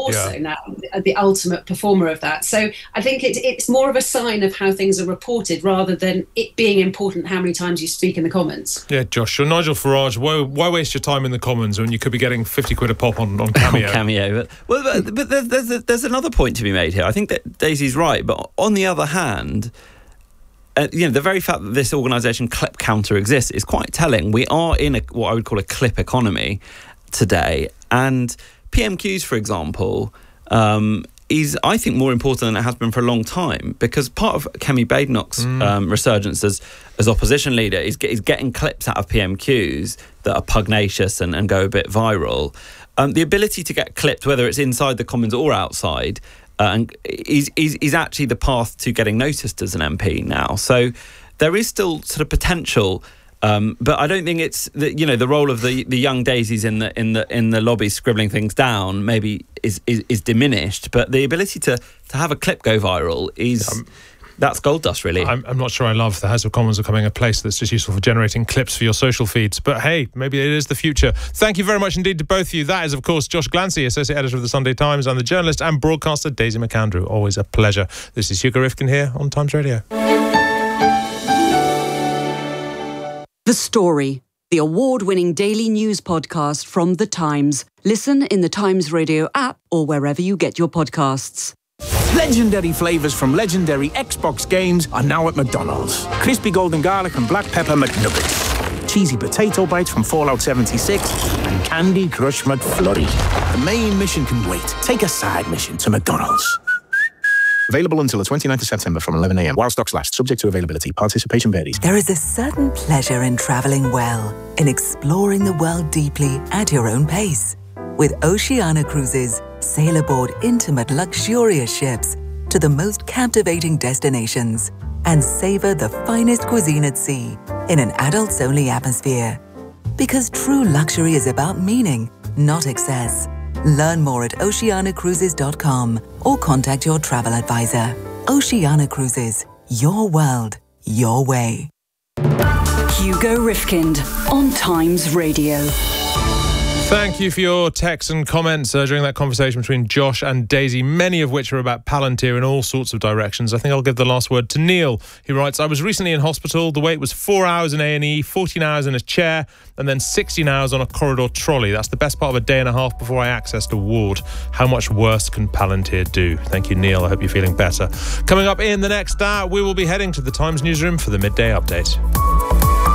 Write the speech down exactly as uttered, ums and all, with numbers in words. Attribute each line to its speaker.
Speaker 1: more
Speaker 2: Yeah.
Speaker 1: so now, the ultimate performer of that. So I think it, it's more of a sign of how things are reported rather than it being important how many times you speak in the comments.
Speaker 2: Yeah, Josh, you're Nigel Farage. Why, why waste your time in the Commons when you could be getting fifty quid a pop on, on Cameo?
Speaker 3: On Cameo. But, well, but, but there's, there's, there's another point to be made here. I think that Daisy's right, but on the other hand, Uh, you know, the very fact that this organisation Clip Counter exists is quite telling. We are in a, what I would call a clip economy today, and P M Qs, for example, um, is, I think, more important than it has been for a long time, because part of Kemi Badenoch's mm. um, resurgence as as opposition leader is, is getting clips out of P M Qs that are pugnacious and, and go a bit viral. Um, the ability to get clipped, whether it's inside the Commons or outside, Uh, and is, is is actually the path to getting noticed as an M P now. So there is still sort of potential, um, but I don't think it's the, you know the role of the, the young daisies in the in the in the lobby scribbling things down maybe is is, is diminished. But the ability to to have a clip go viral is. Um, That's gold dust, really.
Speaker 2: I'm, I'm not sure I love the House of Commons becoming a place that's just useful for generating clips for your social feeds. But hey, maybe it is the future. Thank you very much indeed to both of you. That is, of course, Josh Glancy, Associate Editor of the Sunday Times, and the journalist and broadcaster Daisy McAndrew. Always a pleasure. This is Hugo Rifkin here on Times Radio.
Speaker 4: The Story, the award-winning daily news podcast from The Times. Listen in the Times Radio app or wherever you get your podcasts.
Speaker 5: Legendary flavours from legendary Xbox games are now at McDonald's. Crispy golden garlic and black pepper McNuggets. Cheesy potato bites from Fallout seventy-six. And Candy Crush McFlurry. The main mission can wait. Take a side mission to McDonald's. Available until the twenty-ninth of September from eleven a m while stocks last. Subject to availability. Participation varies.
Speaker 6: There is a certain pleasure in travelling well, in exploring the world deeply at your own pace. With Oceania Cruises, sail aboard intimate, luxurious ships to the most captivating destinations and savor the finest cuisine at sea in an adults-only atmosphere. Because true luxury is about meaning, not excess. Learn more at oceania cruises dot com or contact your travel advisor. Oceania Cruises, your world, your way.
Speaker 4: Hugo Rifkind on Times Radio.
Speaker 2: Thank you for your texts and comments uh, during that conversation between Josh and Daisy, many of which are about Palantir in all sorts of directions. I think I'll give the last word to Neil. He writes, I was recently in hospital. The wait was four hours in A and E, fourteen hours in a chair, and then sixteen hours on a corridor trolley. That's the best part of a day and a half before I accessed a ward. How much worse can Palantir do? Thank you, Neil. I hope you're feeling better. Coming up in the next hour, we will be heading to the Times newsroom for the midday update.